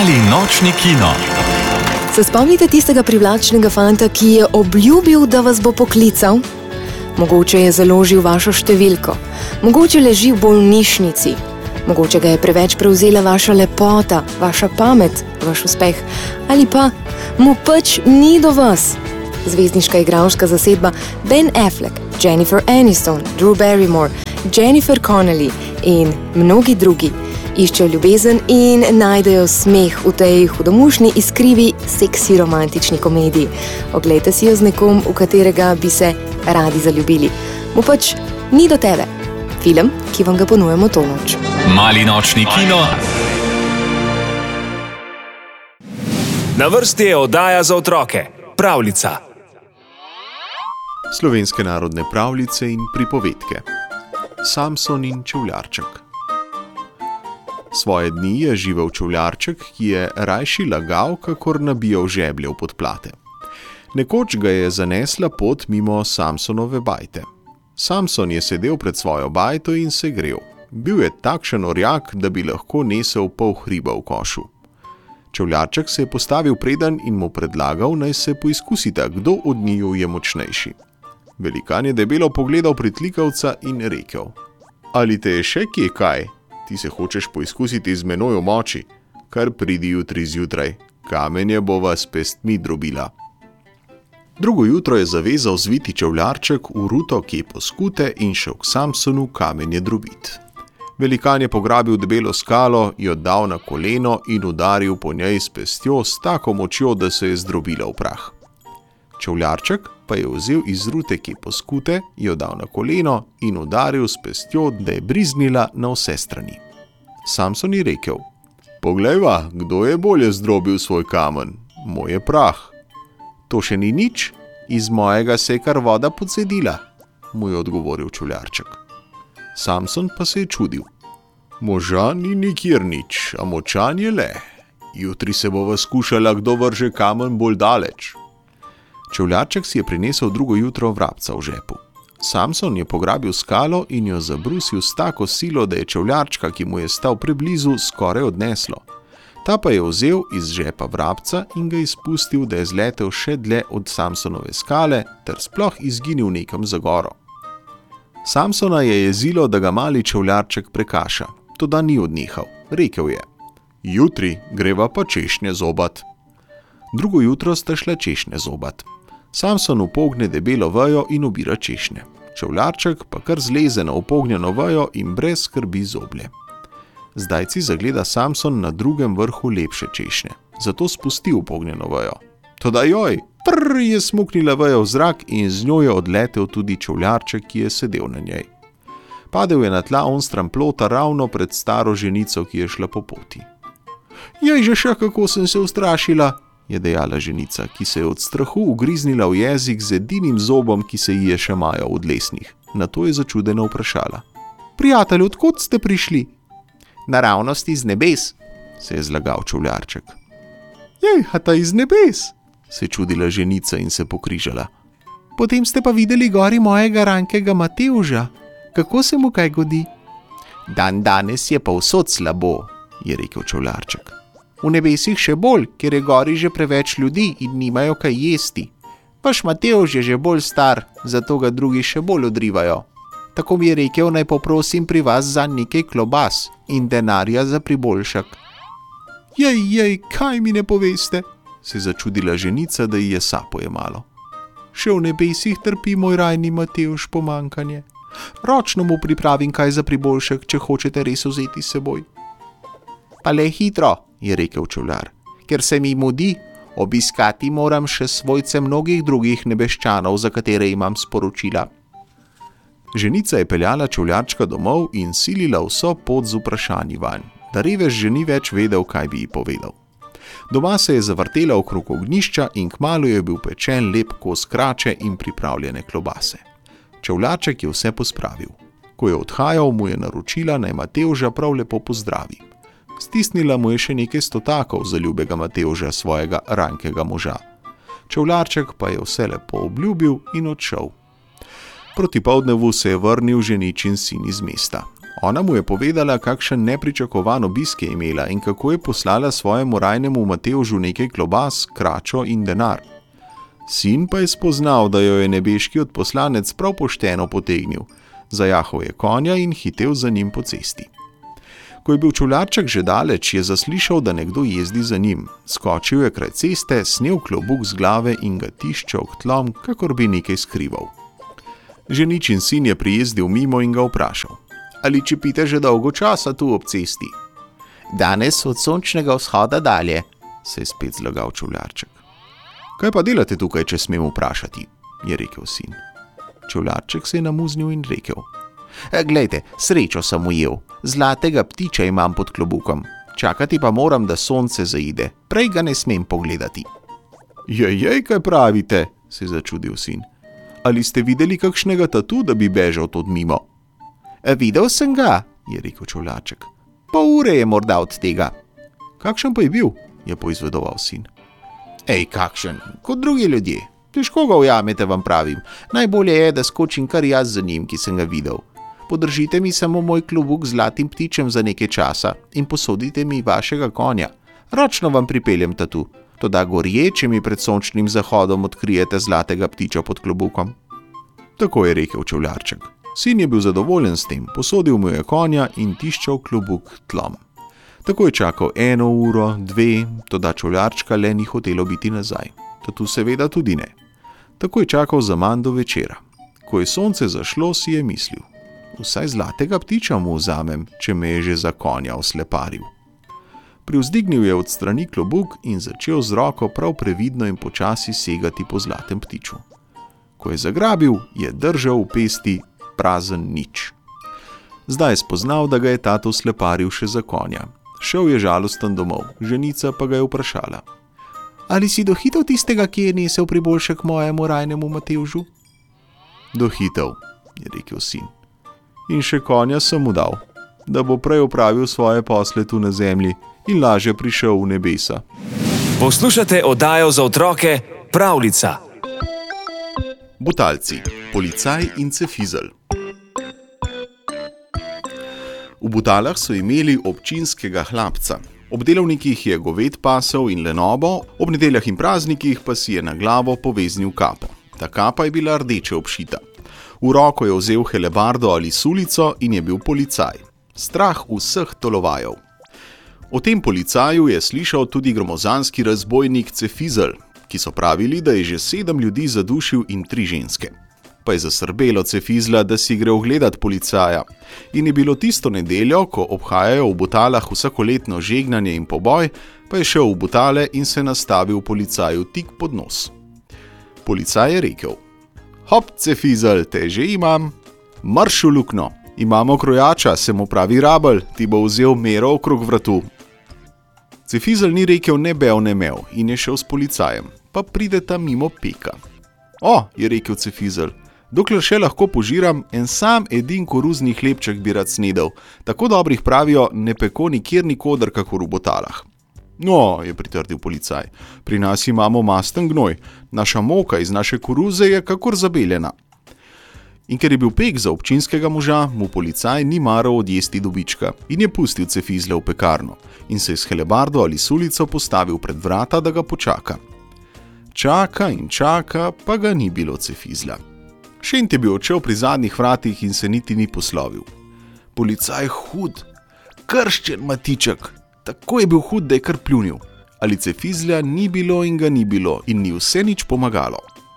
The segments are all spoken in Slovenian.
Mali nočni kino. Se spomnite tistega privlačnega fanta, ki je obljubil, da vas bo poklical? Mogoče je založil vašo številko, mogoče leži v bolnišnici, mogoče ga je preveč prevzela vaša lepota, vaša pamet, vaš uspeh, ali pa mu pač ni do vas. Zvezdniška igralska zasedba Ben Affleck, Jennifer Aniston, Drew Barrymore, Jennifer Connelly in mnogi drugi iščejo ljubezen in najdejo smeh v tej hudomušni, iskrivi, seksi romantični komediji. Oglejte si jo z nekom, v katerega bi se radi zaljubili. Mu pač ni do tebe. Film, ki vam ga ponujemo to noč. Mali nočni kino. Na vrsti je oddaja za otroke. Pravljica. Slovenske narodne pravljice in pripovedke. Samson in čevljarček. Svoje dni je živel čevljarček, ki je rajši lagal, kakor nabijal žeblje v podplate. Nekoč ga je zanesla pot mimo Samsonove bajte. Samson je sedel pred svojo bajto in se grel. Bil je takšen orjak, da bi lahko nesel pol hriba v košu. Čevljarček se je postavil predan in mu predlagal, naj se poizkusita, kdo od njiju je močnejši. Velikan je debelo pogledal pritlikavca in rekel: Ali te je še kje kaj? Ti se hočeš poizkusiti z menoj v moči? Kar pridi jutri zjutraj, kamenje bova s pestmi drobila. Drugo jutro je zavezal zviti čevljarček v ruto kepo skute in šel k Samsonu kamenje drobit. Velikan je pograbil debelo skalo, jo dal na koleno in udaril po njej s pestjo s tako močjo, da se je zdrobila v prah. Čevljarček pa je vzel iz rute kepo skute, jo dal na koleno in udaril s pestjo, da je briznila na vse strani. Samson je rekel: Poglejva, kdo je bolje zdrobil svoj kamen? Moj je prah. To še ni nič, iz mojega se je kar voda pocedila, mu je odgovoril čevljarček. Samson pa se je čudil. Moža ni nikjer nič, a močan je le. Jutri se bova skušala, kdo vrže kamen bolj daleč. Čevljarček si je prinesel drugo jutro vrabca v žepu. Samson je pograbil skalo in jo zabrusil s tako silo, da je čevljarčka, ki mu je stal preblizu, skoraj odneslo. Ta pa je vzel iz žepa vrabca in ga izpustil, da je zletel še dlje od Samsonove skale ter sploh izginil nekam za goro. Samsona je jezilo, da ga mali čevljarček prekaša, toda ni odnehal. Rekel je: Jutri greva pa češnje zobat. Drugo jutro sta šla češnje zobat. Samson upogne debelo vejo in obira češnje. Čevljarček pa kar zleze na upognjeno vejo in brez skrbi zoblje. Zdajci zagleda Samson na drugem vrhu lepše češnje, zato spusti upognjeno vejo. Toda joj, je smuknila vejo v zrak in z njo je odletel tudi čevljarček, ki je sedel na njej. Padel je na tla onstran plota ravno pred staro ženico, ki je šla po poti. Jej že še kako sem se ustrašila, je dejala ženica, ki se je od strahu ugriznila v jezik z edinim zobom, ki se ji je še majal v dlesnih. Nato je začudeno vprašala: Prijatelj, odkot ste prišli? Naravnost iz nebes, se je zlagal čevljarček. Jej, a ta iz nebes, se je čudila ženica in se pokrižala. Potem ste pa videli gori mojega rankega Matevža. Kako se mu kaj godi? Dan danes je pa vsod slabo, je rekel čevljarček. V nebesih še bolj, ker je gori že preveč ljudi in nimajo kaj jesti. Vaš Matevž je že bolj star, zato ga drugi še bolj odrivajo. Tako mi je rekel, naj poprosim pri vas za nekaj klobas in denarja za priboljšak. Jej, kaj mi ne poveste, se je začudila ženica, da ji je sapo jemalo. Še v nebesih trpi moj rajni Matevž pomankanje. Ročno mu pripravim kaj za priboljšek, če hočete res vzeti s seboj. Pa le hitro, je rekel čevljar, ker se mi mudi, obiskati moram še svojce mnogih drugih nebeščanov, za katere imam sporočila. Ženica je peljala čevljarčka domov in silila vso pot z vprašanji vanj, da revež že ni več vedel, kaj bi ji povedal. Doma se je zavrtela okrog ognjišča in kmalu je bil pečen lep kos krače in pripravljene klobase. Čevljarček je vse pospravil. Ko je odhajal, mu je naročila, naj Matevža prav lepo pozdravi. Stisnila mu je še nekaj stotakov za ljubega Matevža, svojega rankega moža. Čevljarček pa je vse lepo obljubil in odšel. Proti poldnevu se je vrnil ženičin sin iz mesta. Ona mu je povedala, kakšen nepričakovan obisk je imela in kako je poslala svojemu rajnemu Matevžu nekaj klobas, kračo in denar. Sin pa je spoznal, da jo je nebeški odposlanec prav pošteno potegnil. Zajahal je konja in hitel za njim po cesti. Ko je bil čevljarček že daleč, je zaslišal, da nekdo jezdi za njim. Skočil je kraj ceste, snel klobuk z glave in ga tiščal k tlom, kakor bi nekaj skrival. Ženičin sin je prijezdil mimo in ga vprašal: ali čepite že dolgo časa tu ob cesti? Danes od sončnega vzhoda dalje, se je spet zlagal čevljarček. Kaj pa delate tukaj, če smem vprašati? Je rekel sin. Čevljarček se je namuznil in rekel: glejte, srečo sem ujel, zlatega ptiča imam pod klobukom, čakati pa moram, da sonce zaide, prej ga ne smem pogledati. Jej, kaj pravite, se je začudil sin. Ali ste videli kakšnega tatu, da bi bežal tod mimo? Videl sem ga, je rekel čevljarček. Pol ure je morda od tega. Kakšen pa je bil, je poizvedoval sin. Kakšen, kot drugi ljudje. Težko ga ujamete, vam pravim. Najbolje je, da skočim kar jaz za njim, ki sem ga videl. Podržite mi samo moj klobuk z zlatim ptičem za nekaj časa in posodite mi vašega konja. Ročno vam pripeljem tatu, toda gorje, če mi pred sončnim zahodom odkrijete zlatega ptiča pod klobukom. Tako je rekel čevljarček. Sin je bil zadovoljen s tem, posodil mu je konja in tiščal klobuk tlom. Tako je čakal 1 uro, 2, toda čevljarčka le ni hotelo biti nazaj. Tatu seveda tudi ne. Tako je čakal zaman do večera. Ko je sonce zašlo, si je mislil: vsaj zlatega ptiča mu vzamem, če me je že za konja osleparil. Privzdignil je od strani klobuk in začel z roko prav previdno in počasi segati po zlatem ptiču. Ko je zagrabil, je držal v pesti prazen nič. Zdaj je spoznal, da ga je tato sleparil še za konja. Šel je žalosten domov, ženica pa ga je vprašala: ali si dohitel tistega, ki je nesel priboljšek mojemu rajnemu Matevžu? Dohitel, je rekel sin. In še konja sem mu dal, da bo prej opravil svoje posle tu na zemlji in lažje prišel v nebesa. Poslušate oddajo za otroke Pravljica. Butalci, policaj in cefizelj. V Butalah so imeli občinskega hlapca. Ob delovnikih je goved pasel in lenobo, ob nedeljah in praznikih pa si je na glavo poveznil kapo. Ta kapa je bila rdeče obšita. V roko je vzel helebardo ali sulico in je bil policaj. Strah vseh tolovajev. O tem policaju je slišal tudi gromozanski razbojnik Cefizelj, ki so pravili, da je že 7 ljudi zadušil in 3 ženske. Pa je zasrbelo Cefizla, da si gre ogledat policaja. In je bilo tisto nedeljo, ko obhajajo v Butalah vsakoletno žegnanje in poboj, pa je šel v Butale in se nastavil policaju tik pod nos. Policaj je rekel: hop, Cefizelj, te že imam. Marš v lukno, imamo krojača, se mu pravi Rabelj, ti bo vzel mero okrog vratu. Cefizelj ni rekel ne bev ne mev in je šel s policajem, pa prideta mimo Peka. Je rekel Cefizelj, dokler še lahko požiram, en sam edin koruzni hlebček bi rad snedel, tako dobrih pravijo, ne peko nikjer nikoder kakor v Butalah. No, je pritrdil policaj, pri nas imamo masten gnoj, naša moka iz naše koruze je kakor zabeljena. In ker je bil Pek za občinskega moža, mu policaj ni maral odjesti dobička in je pustil Cefizla v pekarno in se je s helebardo ali sulico postavil pred vrata, da ga počaka. Čaka in čaka, pa ga ni bilo Cefizla. Šent je bil odšel pri zadnjih vratih in se niti ni poslovil. Policaj hud, krščen matiček, tako je bil hud, da je kar pljunil. Ali Cefizla ni bilo in ga ni bilo in ni vse nič pomagalo.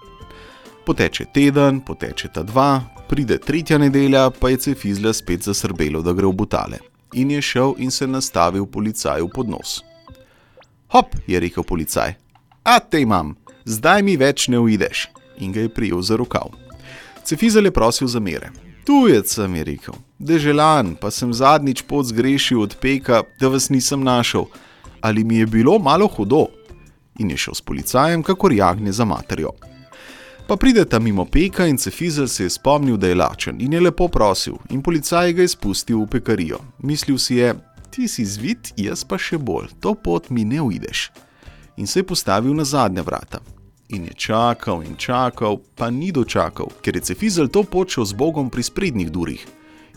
Poteče teden, potečeta 2, pride 3. nedelja, pa je Cefizla spet zasrbelo, da gre v Butale. In je šel in se nastavil policaju pod nos. Hop, je rekel policaj, a te imam, zdaj mi več ne uideš. In ga je prijel za rokav. Cefizelj je prosil za mere. Tujec sem, je rekel, deželan, pa sem zadnjič pot zgrešil od Peka, da vas nisem našel. Ali mi je bilo malo hudo? In je šel s policajem, kakor jagnje za materjo. Pa prideta mimo Peka in Cefizelj se je spomnil, da je lačen in je lepo prosil in policaj ga je spustil v pekarijo. Mislil si je, ti si zvit, jaz pa še bolj, to pot mi ne uideš. In se je postavil na zadnja vrata. In je čakal in čakal, pa ni dočakal, ker je Cefizelj to pot šel z Bogom pri sprednjih durih.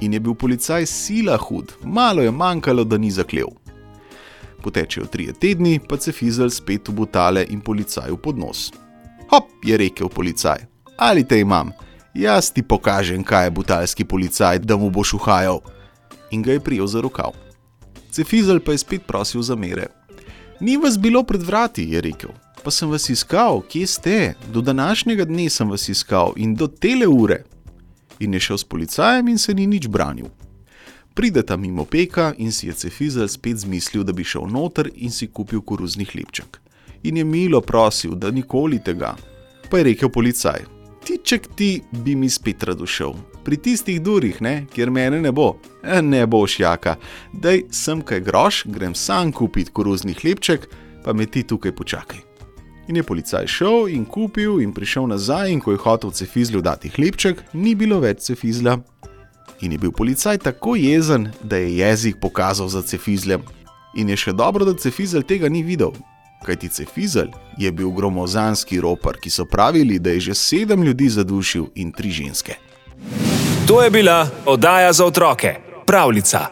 in je bil policaj sila hud, malo je manjkalo, da ni zaklel. Potečejo 3 tedni, pa Cefizelj spet v butale in policaju pod nos. Hop, je rekel policaj, ali te imam? Jaz ti pokažem, kaj je butalski policaj, da mu boš uhajal. In ga je prijel za rokav. Cefizelj pa je spet prosil za mere. Ni vas bilo pred vrati, je rekel. Pa sem vas iskal, kje ste? Do današnjega dne sem vas iskal in do tele ure. In je šel s policajem in se ni nič branil. Prideta mimo peka in si je Cefizelj spet zmislil, da bi šel noter in si kupil koruzni hlebček. In je milo prosil, da nikoli tega. Pa je rekel policaj, tiček ti bi mi spet rad ušel. Pri tistih durih, kjer mene ne bo. Ne boš, jaka. Daj sem kaj groš, grem sam kupit koruzni hlebček, pa me ti tukaj počakaj. In je policaj šel in kupil in prišel nazaj in ko je hotel Cefizlju dati hlebček, ni bilo več Cefizlja. In je bil policaj tako jezen, da je jezik pokazal za Cefizljem. In je še dobro, da Cefizelj tega ni videl. Kajti Cefizelj je bil gromozanski ropar, ki so pravili, da je že 7 ljudi zadušil in 3 ženske. To je bila oddaja za otroke, Pravljica.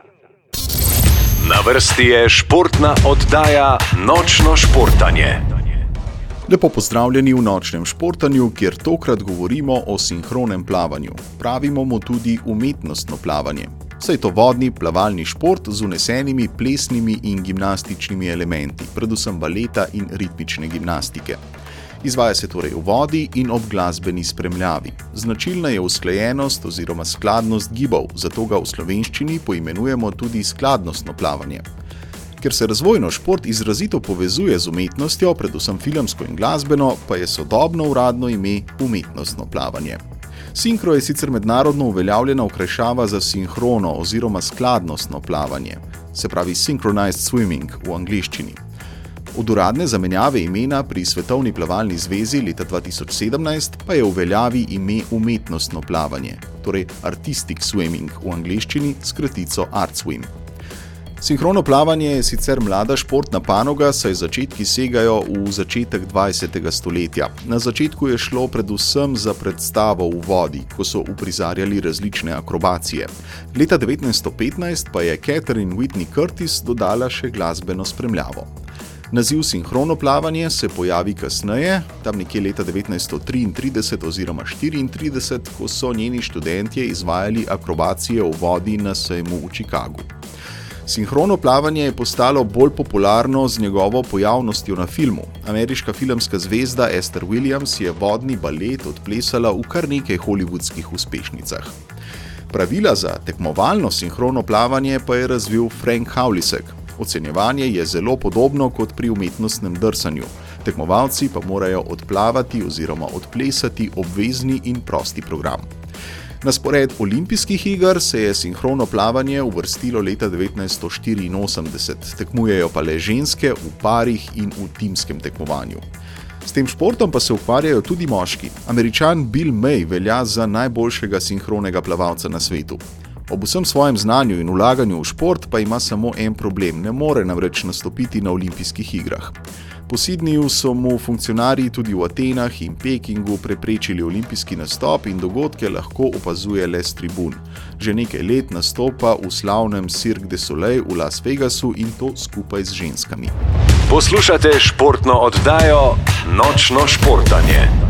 Na vrsti je športna oddaja Nočno športanje. Lepo pozdravljeni v Nočnem športanju, kjer tokrat govorimo o sinhronem plavanju. Pravimo mu tudi umetnostno plavanje. Saj je to vodni plavalni šport z vnesenimi plesnimi in gimnastičnimi elementi, predvsem baleta in ritmične gimnastike. Izvaja se torej v vodi in ob glasbeni spremljavi. Značilna je usklajenost oziroma skladnost gibov, zato ga v slovenščini poimenujemo tudi skladnostno plavanje. Ker se razvojno šport izrazito povezuje z umetnostjo, predvsem filmsko in glasbeno, pa je sodobno uradno ime umetnostno plavanje. Sinhro je sicer mednarodno uveljavljena okrajšava za sinhrono oziroma skladnostno plavanje, se pravi synchronized swimming v angleščini. Od uradne zamenjave imena pri Svetovni plavalni zvezi leta 2017 pa je v veljavi ime umetnostno plavanje, torej artistic swimming v angleščini s kratico ArtSwim. Sinhrono plavanje je sicer mlada športna panoga, saj začetki segajo v začetek 20. stoletja. Na začetku je šlo predvsem za predstavo v vodi, ko so uprizarjali različne akrobacije. Leta 1915 pa je Catherine Whitney Curtis dodala še glasbeno spremljavo. Naziv sinhrono plavanje se pojavi kasneje, tam nekje leta 1933 oziroma 1934, ko so njeni študentje izvajali akrobacije v vodi na sejmu v Chicagu. Sinhrono plavanje je postalo bolj popularno z njegovo pojavnostjo na filmu. Ameriška filmska zvezda Esther Williams je vodni balet odplesala v kar nekaj hollywoodskih uspešnicah. Pravila za tekmovalno sinhrono plavanje pa je razvil Frank Haulisek. Ocenjevanje je zelo podobno kot pri umetnostnem drsanju. Tekmovalci pa morajo odplavati oziroma odplesati obvezni in prosti program. Na spored olimpijskih iger se je sinhrono plavanje uvrstilo leta 1984, tekmujejo pa le ženske v parih in v timskem tekmovanju. S tem športom pa se ukvarjajo tudi moški. Američan Bill May velja za najboljšega sinhronega plavalca na svetu. Ob vsem svojem znanju in vlaganju v šport pa ima samo en problem, ne more namreč nastopiti na olimpijskih igrah. Po Sydneyju so mu funkcionarji tudi v Atenah in Pekingu preprečili olimpijski nastop in dogodke lahko opazuje le s tribun. Že nekaj let nastopa v slavnem Cirque du Soleil v Las Vegasu in to skupaj z ženskami. Poslušate športno oddajo Nočno športanje.